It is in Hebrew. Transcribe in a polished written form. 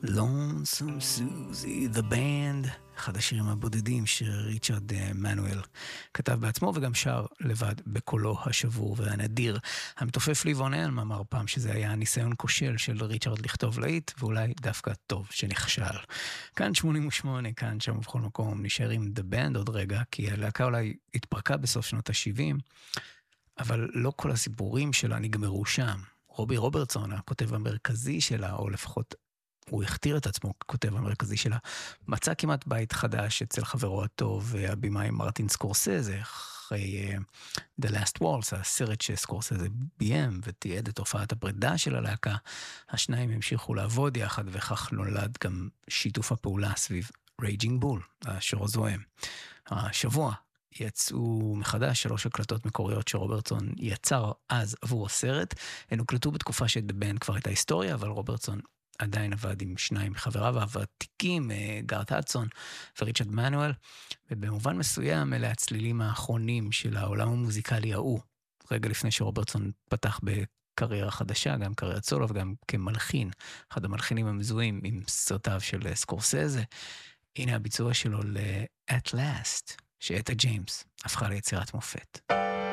Lonesome Susie, The Band, אחד השירים הבודדים שריצ'רד מנואל כתב בעצמו וגם שר לבד בקולו השבור והנדיר. המתופף ליבון אלם אמר פעם שזה היה ניסיון כושל של ריצ'רד לכתוב להיט, ואולי דווקא טוב שנכשל. כאן 88, כאן שם ובכל מקום, נשאר עם The Band עוד רגע, כי הלהקה אולי התפרקה בסוף שנות ה-70, אבל לא כל הסיפורים שלה נגמרו שם. רובי רוברטסון, הכותב המרכזי שלה, או לפחות הוא הכתיר את עצמו ככותב המרכזי שלה, מצא כמעט בית חדש אצל חברו הטוב, הבימאי מרטין סקורסזה, אחרי The Last Waltz, הסרט שסקורסזה ביים ותיעד את הופעת הפרידה של הלהקה. השניים המשיכו לעבוד יחד, וכך נולד גם שיתוף הפעולה סביב Raging Bull, השור הזוהם. השבוע יצאו מחדש 3 הקלטות מקוריות שרוברטסון יצר אז עבור הסרט. הן הוקלטו בתקופה ש"דה בנד" כבר הייתה היסטוריה, אבל רוברטסון עדיין עבד עם 2 מחבריו הוותיקים, גארט הדסון וריצ'רד מנואל, ובמובן מסוים אלה הצלילים האחרונים של העולם המוזיקלי ההוא, רגע לפני שרוברטסון פתח בקריירה חדשה, גם קריירת סולו וגם כמלחין, אחד המלחינים המזוהים עם סרטיו של סקורסזה. הנה הביצוע שלו ל-At Last, שאתה ג'יימס הפכה ליצירת מופת.